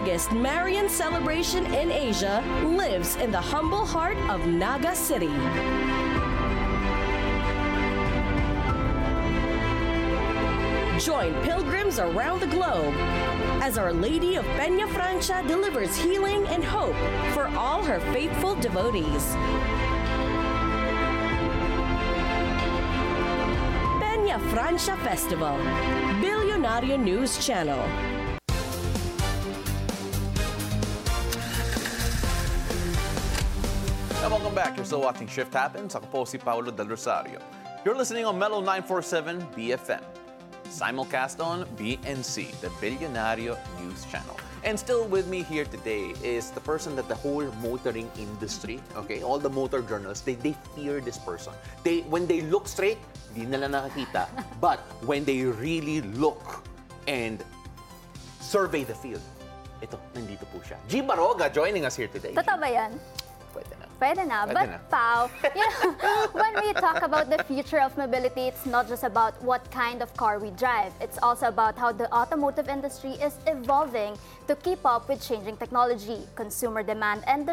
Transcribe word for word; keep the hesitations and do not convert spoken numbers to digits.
biggest Marian celebration in Asia lives in the humble heart of Naga City. Join pilgrims around the globe as Our Lady of Peña Francia delivers healing and hope for all her faithful devotees. Peña Francia Festival, Billionario News Channel. And welcome back. You're still watching Shift Happens. Ako po si Paulo Del Rosario. You're listening on Mellow nine forty-seven B F M. Simulcast on B N C, the Billionario News Channel. And still with me here today is the person that the whole motoring industry, okay, all the motor journalists, they, they fear this person. They, when they look straight, di nila nakakita. But when they really look and survey the field, ito, nandito po siya. G. Baroga joining us here today. Totoo ba yan? Pwede na. Pwede na. Pwede But, na. Pao, you know, when we talk about the future of mobility, it's not just about what kind of car we drive. It's also about how the automotive industry is evolving to keep up with changing technology, consumer demand, and the